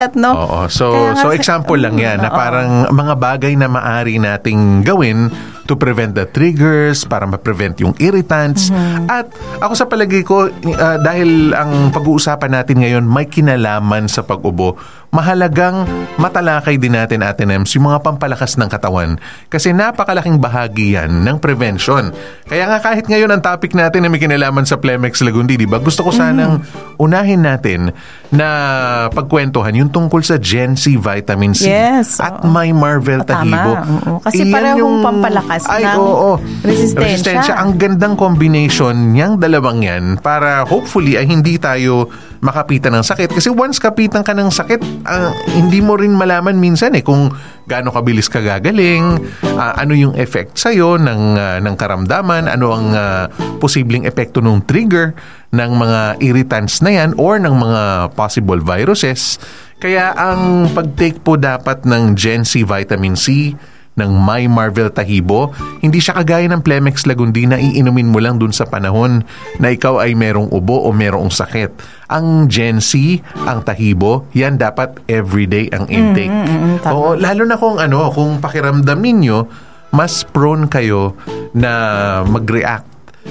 no? Oo. So example lang yan na parang mga bagay na maaari nating gawin to prevent the triggers, para ma-prevent yung irritants. At ako sa palagay ko, dahil ang pag-uusapan natin ngayon may kinalaman sa pag-ubo, mahalagang matalakay din natin, Ate Nems, yung mga pampalakas ng katawan. Kasi napakalaking bahagi yan ng prevention. Kaya nga kahit ngayon ang topic natin na may kinalaman sa Plemex Lagundi, di ba? Gusto ko sanang unahin natin na pagkwentuhan yung tungkol sa Gen C Vitamin C at My Marvel Tahibo. Kasi parehong pampalakas ng resistensya. Ang gandang combination niyang dalawang yan para hopefully ay hindi tayo makapitan ng sakit. Kasi once kapitan ka ng sakit, hindi mo rin malaman minsan kung gaano kabilis ka gagaling, ano yung effect sa'yo ng karamdaman, ano ang posibleng epekto ng trigger ng mga irritants na yan or ng mga possible viruses. Kaya ang pag-take po dapat ng Gen C Vitamin C, ng My Marvel Tahibo, hindi siya kagaya ng Plemex Lagundi na iinumin mo lang dun sa panahon na ikaw ay merong ubo o merong sakit. Ang Gen C, ang Tahibo, yan dapat everyday ang intake. Oo, lalo na kung pakiramdam ninyo, mas prone kayo na mag-react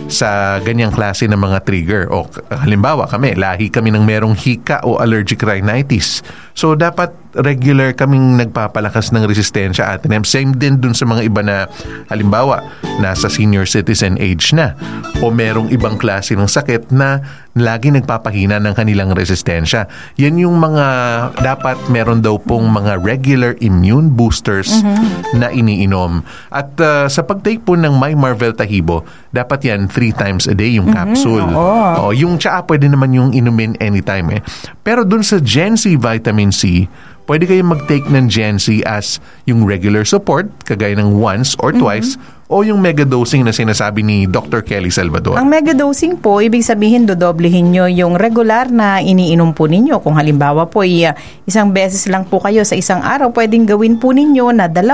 sa ganyang klase ng mga trigger. O halimbawa lahi kami ng merong hika o allergic rhinitis. So dapat regular kaming nagpapalakas ng resistensya at same din dun sa mga iba na halimbawa nasa senior citizen age na o merong ibang klase ng sakit na lagi nagpapahina ng kanilang resistensya. Yan yung mga dapat meron daw pong mga regular immune boosters na iniinom. At sa pag-take po ng My Marvel Tahibo, dapat yan 3 times a day yung capsule. Yung tsaa pwede naman yung inumin anytime Pero dun sa Gen C Vitamin C, pwede kayong mag-take ng Gen C as yung regular support, kagaya ng once or twice, o yung mega dosing na sinasabi ni Dr. Kelly Salvador. Ang mega dosing po, ibig sabihin dodoblehin nyo yung regular na iniinom po ninyo. Kung halimbawa po, isang beses lang po kayo sa isang araw, pwedeng gawin po ninyo na 2,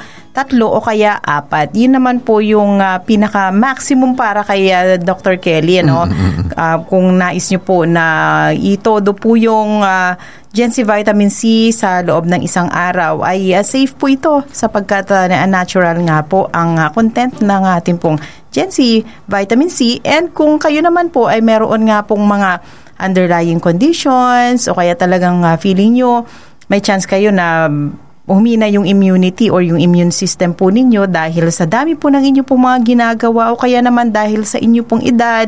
3 o kaya 4. Yun naman po yung pinaka-maximum para kay Dr. Kelly. Kung nais nyo po na itodo po yung Gen C Vitamin C sa loob ng isang araw, ay safe po ito sapagkat natural nga po ang content ng ating pong Gen C Vitamin C. And kung kayo naman po ay meron nga pong mga underlying conditions o kaya talagang feeling nyo may chance kayo na humina yung immunity or yung immune system po ninyo dahil sa dami po ng inyo pong mga ginagawa o kaya naman dahil sa inyo pong edad,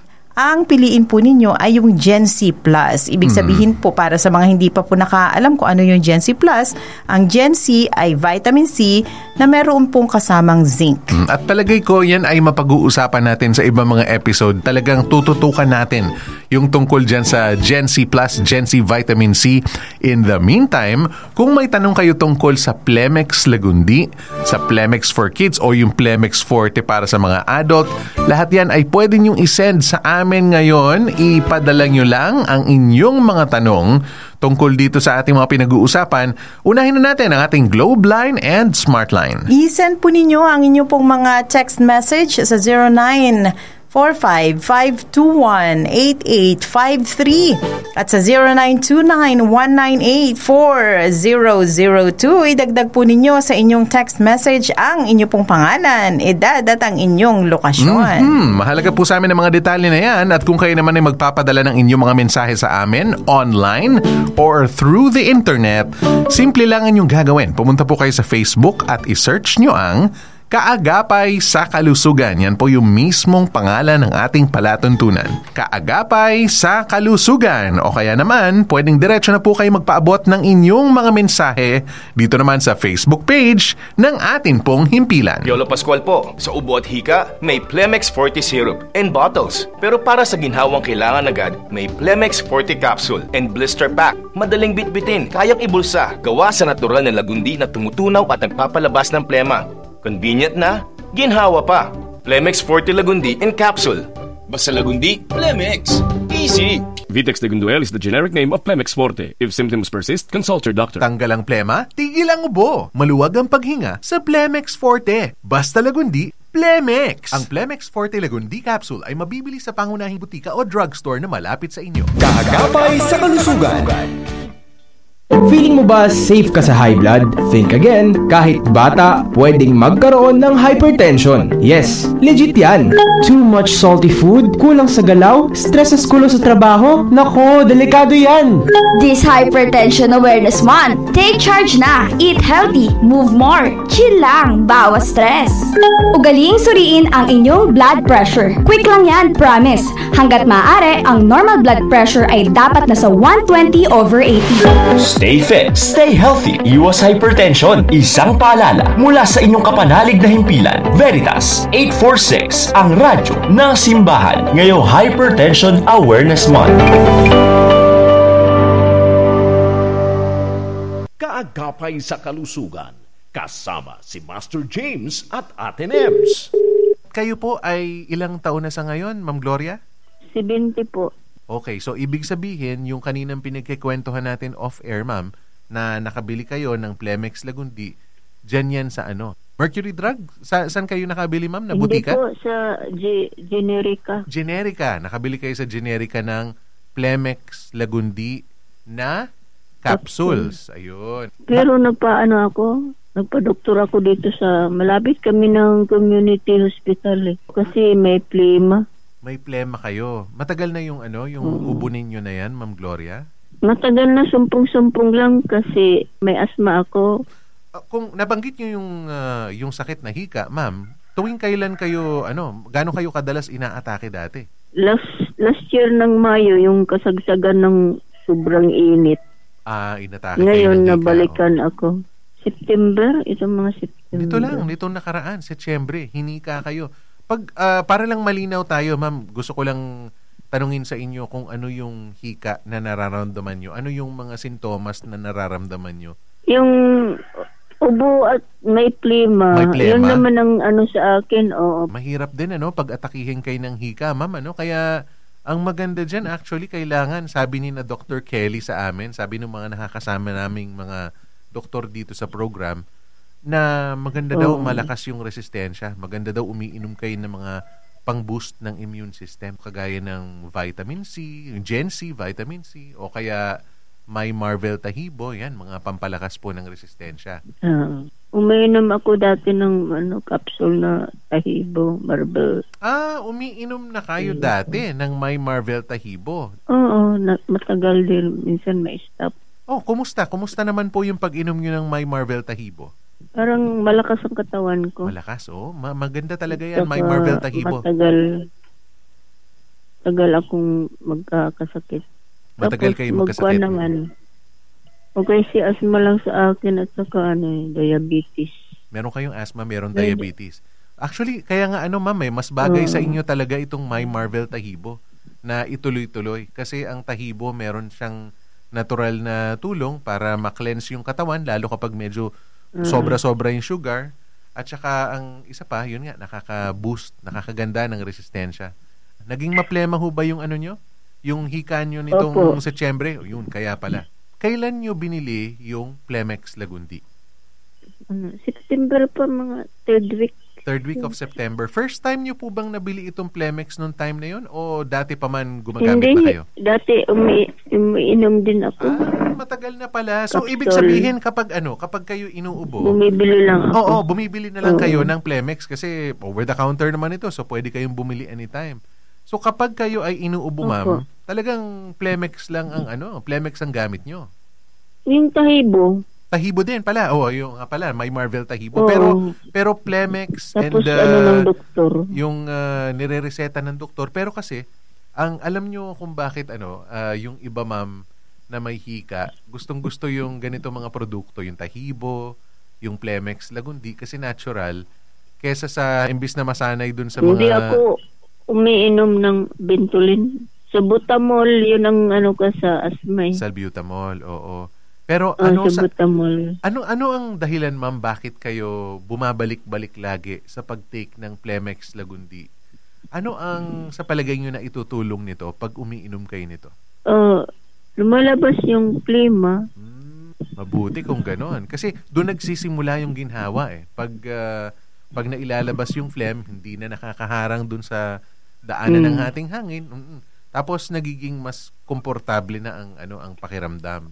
ang piliin po ninyo ay yung Gen C Plus. Ibig sabihin po, para sa mga hindi pa po nakaalam kung ano yung Gen C Plus, ang Gen C ay vitamin C na meron pong kasamang zinc. At palagay ko, yan ay mapag-uusapan natin sa ibang mga episode. Talagang tututukan natin yung tungkol dyan sa Gen C Plus, Gen C Vitamin C. In the meantime, kung may tanong kayo tungkol sa Plemex Lagundi, sa Plemex for Kids o yung Plemex Forte para sa mga adult, lahat yan ay pwede nyong isend sa amin ngayon. Ipadala nyo lang ang inyong mga tanong tungkol dito sa ating mga pinag-uusapan. Unahin na natin ang ating Globe Line and Smart Line. I-send po ninyo ang inyong pong mga text message sa 0945-521-8853 at sa 0929-198-4002. Idagdag po ninyo sa inyong text message ang inyong pong pangalan, edad at ang inyong lokasyon. Mahalaga po sa amin ang mga detalye na yan. At kung kayo naman ay magpapadala ng inyong mga mensahe sa amin online or through the internet, simple lang ang inyong gagawin. Pumunta po kayo sa Facebook at i-search nyo ang Kaagapay sa Kalusugan. Yan po yung mismong pangalan ng ating palatuntunan. Kaagapay sa Kalusugan. O kaya naman, pwedeng diretso na po kayo magpaabot ng inyong mga mensahe dito naman sa Facebook page ng atin pong himpilan. Yolo Pascual po. Sa ubo at hika, may Plemex Forte Syrup and bottles. Pero para sa ginhawang kailangan agad, may Plemex Forte Capsule and Blister Pack. Madaling bitbitin, kayang ibulsa, gawa sa natural na lagundi na tumutunaw at nagpapalabas ng plema. Convenient na, ginhawa pa. Plemex Forte Lagundi in Capsule. Basta Lagundi, Plemex. Easy! Vitex Lagunduel is the generic name of Plemex Forte. If symptoms persist, consult your doctor. Tanggal ang plema, tigil ang ubo. Maluwag ang paghinga sa Plemex Forte. Basta Lagundi, Plemex. Ang Plemex Forte Lagundi Capsule ay mabibili sa pangunahing butika o drugstore na malapit sa inyo. Kaagapay sa Kalusugan. Feeling mo ba safe ka sa high blood? Think again. Kahit bata, pwedeng magkaroon ng hypertension. Yes, legit yan. Too much salty food, kulang sa galaw, stress sa school o sa trabaho? Nako, delikado yan. This Hypertension Awareness Month, take charge na. Eat healthy, move more, chill lang, bawas stress. Ugaling suriin ang inyong blood pressure. Quick lang yan, promise. Hanggat maaari, ang normal blood pressure ay dapat nasa 120/80. Stay fit, stay healthy, iwas hypertension. Isang paalala mula sa inyong kapanalig na himpilan. Veritas 846, ang radyo ng simbahan. Ngayong Hypertension Awareness Month. Kaagapay sa kalusugan, kasama si Master James at Ate Nems. Kayo po ay ilang taon na sa ngayon, Ma'am Gloria? 70 po. Okay, so ibig sabihin, yung kaninang pinagkikwentuhan natin off-air, ma'am, na nakabili kayo ng Plemex Lagundi, dyan yan sa ano? Mercury Drug? Saan kayo nakabili, ma'am? Na butika? Hindi po, sa Generica. Generica. Nakabili kayo sa Generica ng Plemex Lagundi na capsules. Ayun. Pero nagpa-doktor ako dito sa, malapit kami ng community hospital eh. Kasi may plema. May plema kayo. Matagal na yung ubo ninyo na yan, Ma'am Gloria? Matagal na, sumpong-sumpong lang kasi may asma ako. Kung nabanggit nyo yung sakit na hika, ma'am, tuwing kailan kayo, gaano kayo kadalas inaatake dati? Last year ng Mayo, yung kasagsagan ng sobrang init. Inatake ngayon, kayo ng hika. nabalikan ako. September, itong mga September. Dito lang, nitong nakaraan, Setyembre, hinika kayo. Para lang malinaw tayo, ma'am, gusto ko lang tanungin sa inyo kung ano yung hika na nararamdaman nyo. Ano yung mga sintomas na nararamdaman nyo? Yung ubo at may plema. Yun naman ang sa akin, oo. Mahirap din, pag atakihin kayo ng hika, ma'am, Kaya, ang maganda dyan, actually, kailangan, sabi ni na Dr. Kelly sa amin, sabi ng mga nakakasama naming mga doktor dito sa program, na maganda daw malakas yung resistensya. Maganda daw umiinom kayo ng mga pang-boost ng immune system kagaya ng vitamin C, Gen C, vitamin C, o kaya may Marvel Tahibo, yan, mga pampalakas po ng resistensya. Umiinom ako dati ng capsule na Tahibo, Marvel. Umiinom na kayo dati ng may Marvel Tahibo? Oo, matagal din. Minsan may stop. Kumusta? Kumusta naman po yung pag-inom nyo ng may Marvel Tahibo? Parang malakas ang katawan ko. Malakas, maganda talaga yan, may Marvel Tahibo. Tagal akong magkakasakit. Matagal kayo magkasakit? Okay, si asthma lang sa akin at saka diabetes. Meron kayong asthma, meron diabetes. Actually, kaya nga ma'am, mas bagay sa inyo talaga itong my Marvel Tahibo na ituloy-tuloy. Kasi ang Tahibo, meron siyang natural na tulong para ma-cleanse yung katawan, lalo kapag medyo sobra-sobra yung sugar. At saka ang isa pa, yun nga, nakaka-boost, nakakaganda ng resistensya. Naging maplema ho ba yung nyo? Yung hika nyo nitong Setyembre? Yun, kaya pala. Kailan nyo binili yung Plemex Lagundi? September pa, mga third week. Third week of September. First time nyo po bang nabili itong Plemex noong time na yun? O dati pa man gumagamit na kayo? Hindi, dati umiinom din ako. Matagal na pala. So, ibig sabihin kapag kayo inuubo, bumibili lang ako. Oo, bumibili na lang kayo ng Plemex kasi over the counter naman ito. So, pwede kayong bumili anytime. So, kapag kayo ay inuubo, ma'am, talagang Plemex lang ang Plemex ang gamit nyo. Yung Tahibo. Tahibo din pala. Yung pala, may Marvel Tahibo. Pero Plemex tapos and ng doktor. Yung nire-reseta ng doktor. Pero kasi, alam nyo kung bakit yung iba, ma'am, na may hika, gustong-gusto yung ganito mga produkto, yung Tahibo, yung Plemex Lagundi, kasi natural, kesa sa imbis na masanay dun sa mga... Hindi ako umiinom ng Ventolin. Salbutamol, yun ang sa asthma. Salbutamol, oo. Pero ano ang dahilan, ma'am, bakit kayo bumabalik-balik lagi sa pag-take ng Plemex Lagundi? Ano ang sa palagay nyo na itutulong nito pag umiinom kayo nito? Lumalabas yung plema. Mabuti kung gano'n. Kasi doon nagsisimula yung ginhawa eh. Pag nailalabas yung phlegm, hindi na nakakaharang doon sa daanan ng ating hangin. Tapos nagiging mas komportable na ang pakiramdam.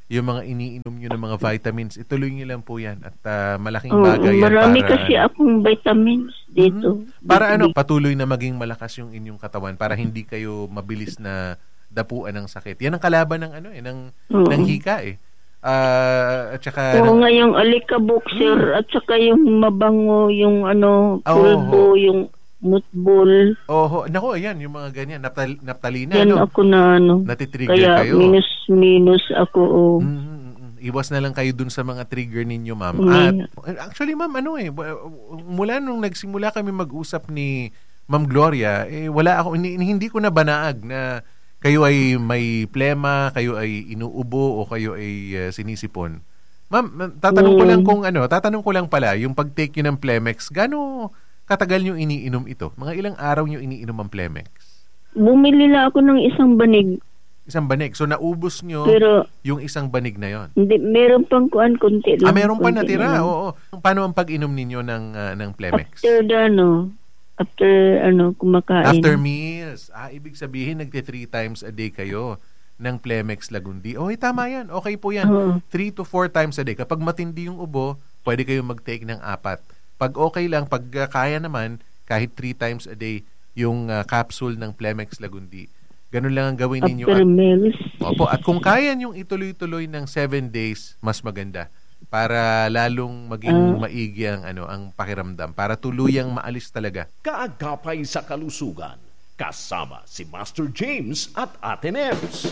yung mga iniinom nyo ng mga vitamins, ituloy nyo lang po yan. At malaking bagay yan marami para... kasi akong vitamins dito. Para patuloy na maging malakas yung inyong katawan para hindi kayo mabilis na dapuan ng sakit. Yan ang kalaban ng ng hika eh. At saka nga yung alikabok, sir, at saka yung mabango, yung pulbo, yung mutbol. Nako, yan, yung mga ganyan, naptalina. Yan ako na natitrigger kaya kayo. minus ako. Iwas na lang kayo dun sa mga trigger ninyo, ma'am. At actually, ma'am, mula nung nagsimula kami mag-usap ni Ma'am Gloria, hindi ko na banaag na kayo ay may plema, kayo ay inuubo o kayo ay sinisipon. Ma'am, tatanong ko lang pala, yung pag-take nyo ng Plemex, gaano katagal nyo iniinom ito? Mga ilang araw nyo iniinom ang Plemex? Bumili lang ako ng isang banig. Isang banig. So, naubos nyo yung isang banig na yon? Hindi, meron pang konti lang. Meron pa natira, oo. Paano ang pag-inom ninyo ng Plemex? After kumakain. After meals. Ibig sabihin, 3 times a day kayo ng Plemex Lagundi. Tama yan. Okay po yan. 3 to 4 times a day. Kapag matindi yung ubo, pwede kayo mag-take ng 4. Pag okay lang, pag kaya naman, kahit 3 times a day, yung capsule ng Plemex Lagundi. Ganun lang ang gawin ninyo. At kung kaya yung ituloy-tuloy ng 7 days, mas maganda. Para lalong maging maigi ang pakiramdam. Para tuluyang maalis talaga. Kaagapay sa kalusugan. Kasama si Master James at Ate Nems.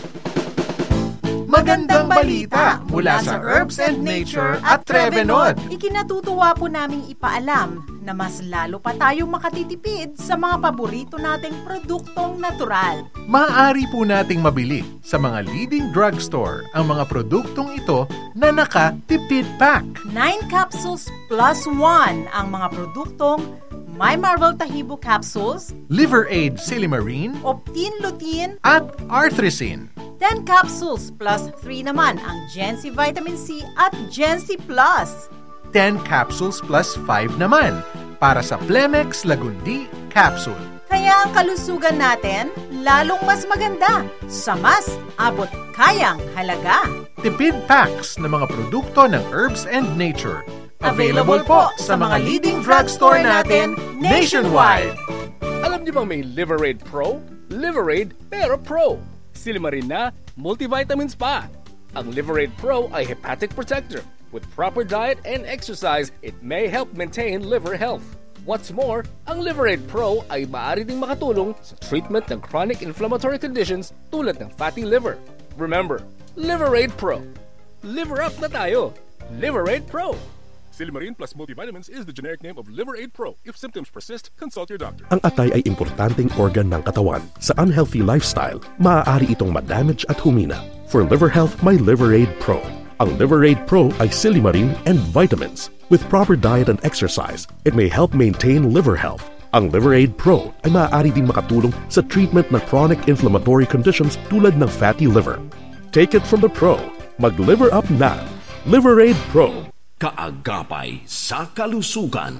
Magandang balita mula sa Herbs and Nature at Trevenod. Ikinatutuwa po naming ipaalam na mas lalo pa tayong makatitipid sa mga paborito nating produktong natural. Maaari po nating mabili sa mga leading drugstore ang mga produktong ito na naka-tipid pack. 9 capsules plus 1 ang mga produktong My Marvel Tahibo Capsules, Liver Aid Silimarine, Optin Lutein, at Arthrisin. 10 capsules plus 3 naman ang Gen-C Vitamin C at Gen-C Plus. 10 capsules plus 5 naman para sa Plemex Lagundi Capsule. Kaya ang kalusugan natin lalong mas maganda sa mas abot kayang halaga. Tipid packs ng mga produkto ng Herbs and Nature. Available po sa mga leading drugstore natin nationwide. Alam niyo bang may Liver Aid Pro? Liver Aid pero Pro. Silimarin na, multivitamins pa. Ang Liver Aid Pro ay hepatic protector. With proper diet and exercise, it may help maintain liver health. What's more, ang Liver Aid Pro ay maaari ding makatulong sa treatment ng chronic inflammatory conditions tulad ng fatty liver. Remember, Liver Aid Pro. Liver up na tayo. Liver Aid Pro. Silimarin plus multivitamins is the generic name of Liver Aid Pro. If symptoms persist, consult your doctor. Ang atay ay importanteng organ ng katawan. Sa unhealthy lifestyle, maaari itong ma-damage at humina. For liver health, may Liver Aid Pro. Ang Liver Aid Pro ay silimarin and vitamins. With proper diet and exercise, it may help maintain liver health. Ang Liver Aid Pro ay maaari din makatulong sa treatment ng chronic inflammatory conditions tulad ng fatty liver. Take it from the pro. Mag-liver up na. Liver Aid Pro. Kaagapay sa kalusugan.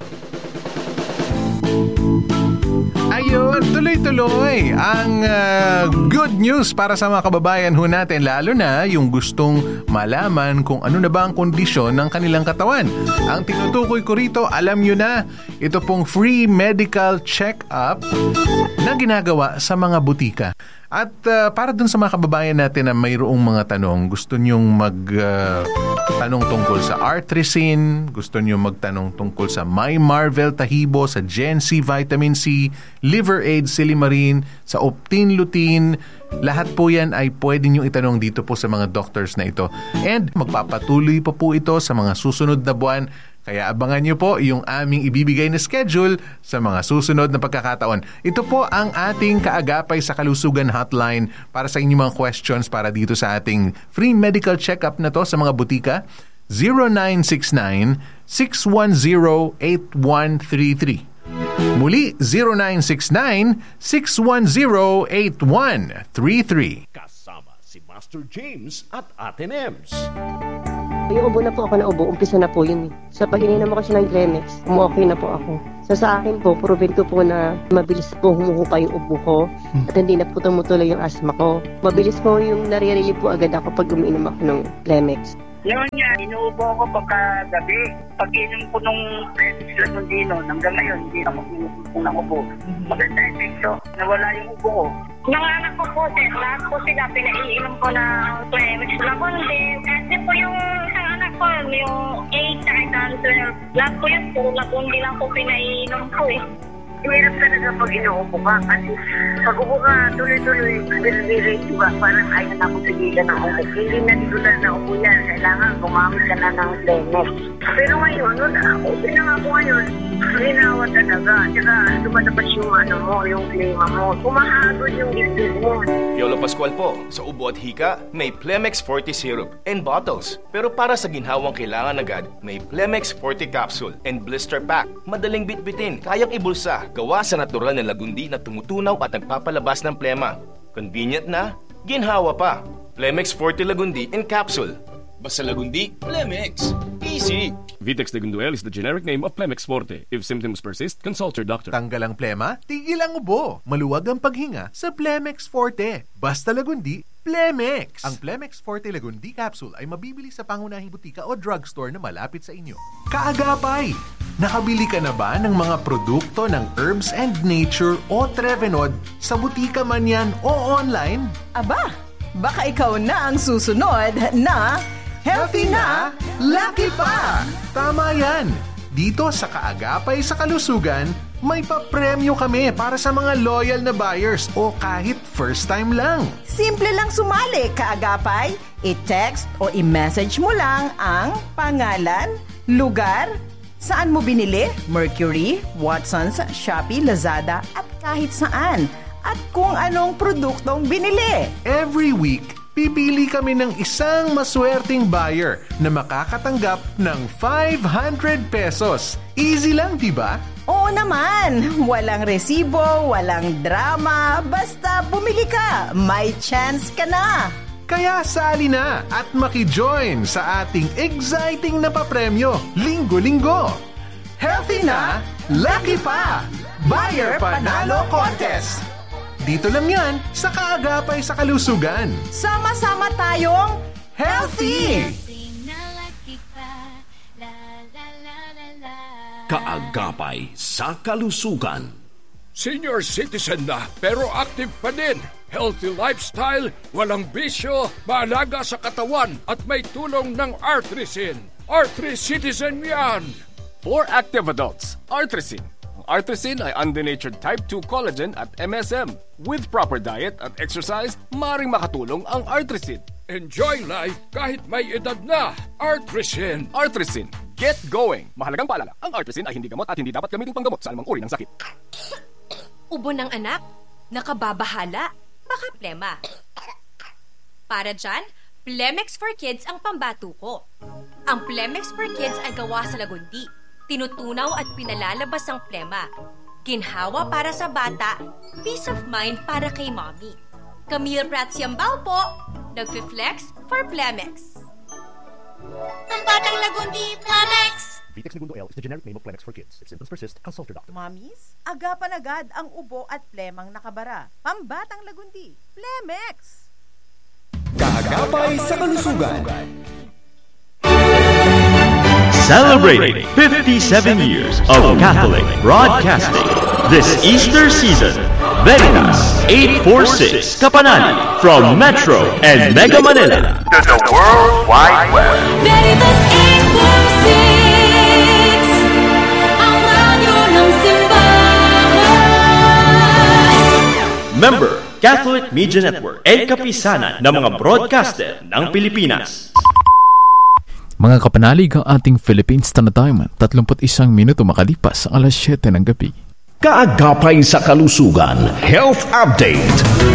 Ayun, tuloy-tuloy ang good news para sa mga kababayan ho natin, lalo na yung gustong malaman kung ano na ba ang kondisyon ng kanilang katawan. Ang tinutukoy ko rito, alam nyo na, ito pong free medical check-up na ginagawa sa mga butika. At para dun sa mga kababayan natin na mayroong mga tanong, gusto nyong magtanong tungkol sa Arthrisin, gusto nyong magtanong tungkol sa My Marvel Tahibo, sa Gen-C Vitamin C, Liver Aid Silimarin, sa Optin Lutein, lahat po yan ay pwede nyong itanong dito po sa mga doctors na ito. And magpapatuloy pa po ito sa mga susunod na buwan. Kaya abangan nyo po yung aming ibibigay na schedule sa mga susunod na pagkakataon. Ito po ang ating kaagapay sa kalusugan hotline para sa inyong mga questions para dito sa ating free medical check-up na to sa mga butika. 0969-610-8133. Muli, 0969-610-8133. Kasama si Master James at Ate Nems. Yung ubo na po ako na ubo, umpisa na po yun. Sa pag-ininom ako siya ng Plemex, umokay na po ako. So sa akin po, proven ko po na mabilis po humuhupa yung ubo ko at hindi na po tumutuloy yung asthma ko. Mabilis po yung naririnig po agad ako pag umiinom ako ng Plemex. Noon nga, inuubo ako pagkagabi. Pag-inom ko nung Lasondino, hanggang ngayon, hindi ako inuubo ng ubo. Maganda epekto, nawala yung ubo ko. Mga anak ko po, lahat po sila, pinaiinom ko ng Plemex. Lakundi, kasi po yung isang anak ko, yung 8 at 12, lahat po yun, puro lakundi lang po pinaiinom ko eh. Mahirap talaga pag inuubo ka kasi pag ubo ka, tuloy-tuloy, bilbirit, diba? Parang ayaw na akong sigilan ng ubo. Hindi na titulan na ubo yan. Kailangan gumamit ka na ng Plemex. Pero ngayon, okay na nga po ngayon, ginawa talaga. Tsaka lumalabas yung yung klima mo. Kumahagod yung dibdib mo. Yolo Pascual po, sa ubo at hika, may Plemex Forte Syrup and bottles. Pero para sa ginhawang kailangan agad, may Plemex Forte Capsule and Blister Pack. Madaling bitbitin, kayang ibulsa, gawa sa natural na lagundi na tumutunaw at nagpapalabas ng plema. Convenient na, ginhawa pa. Plemex Forte Lagundi in Capsule. Basta lagundi, Plemex. Easy! Vitex Legunduel is the generic name of Plemex Forte. If symptoms persist, consult your doctor. Tanggal ang plema, tigil ang ubo. Maluwag ang paghinga sa Plemex Forte. Basta lagundi, Plemex. Ang Plemex Forte Lagundi Capsule ay mabibili sa pangunahing butika o drugstore na malapit sa inyo. Kaagapay! Nakabili ka na ba ng mga produkto ng Herbs and Nature o Trevenod sa butika man yan o online? Aba, baka ikaw na ang susunod na healthy na, lucky pa! Tama yan! Dito sa Kaagapay sa Kalusugan, may papremyo kami para sa mga loyal na buyers o kahit first time lang. Simple lang sumali, Kaagapay. I-text o i-message mo lang ang pangalan, lugar, saan mo binili, Mercury, Watsons, Shopee, Lazada at kahit saan. At kung anong produktong binili. Every week, pipili kami ng isang maswerteng buyer na makakatanggap ng 500 pesos. Easy lang, diba? Oo naman. Walang resibo, walang drama. Basta bumili ka, may chance ka na. Kaya sali na at maki-join sa ating exciting na papremyo linggo-linggo. Healthy na, lucky pa! Buyer Panalo Contest! Dito lang yan sa Kaagapay sa Kalusugan. Sama-sama tayong healthy! Kaagapay sa Kalusugan. Senior citizen na pero active pa din. Healthy lifestyle, walang bisyo, maalaga sa katawan at may tulong ng Artrisin. Artricitizen yan! For active adults, Artrisin. Artrisin ay undenatured type 2 collagen at MSM. With proper diet at exercise, maaaring makatulong ang Artrisin. Enjoy life kahit may edad na. Artrisin. Artrisin. Get going! Mahalagang paalala, ang Artrisin ay hindi gamot at hindi dapat gamitin panggamot sa anumang uri ng sakit. Ubo ng anak? Nakababahala? Baka plema. Para dyan, Plemex for Kids ang pambato ko. Ang Plemex for Kids ay gawa sa lagundi. Tinutunaw at pinalalabas ang plema. Ginhawa para sa bata, peace of mind para kay mommy. Camille Pratsiambal po, nagfi-flex for Plemex. Ang batang lagundi, Plemex! Vitex Legunduel is the generic name of Plemex for Kids. If symptoms persist, consult your doctor. Mamis, agapan agad ang ubo at plemang nakabara. Pambatang lagundi, Plemex! Kaagapay sa Kalusugan. Celebrating 57 years of Catholic broadcasting this Easter season. Veritas 846 Kapanani from Metro and Mega Manila to the World Wide Web. Veritas 846 ang radyo ng simbahan. Member, Catholic Media Network and kapisanan ng mga broadcaster ng Pilipinas. Mga kapanalig, ang ating Philippine Standard Time, 31 minuto makalipas ang alas 7 ng gabi. Kaagapay sa Kalusugan, Health Update.